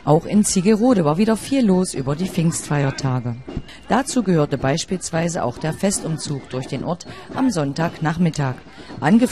Auch in Ziegerode war wieder viel los über die Pfingstfeiertage. Dazu gehörte beispielsweise auch der Festumzug durch den Ort am Sonntagnachmittag.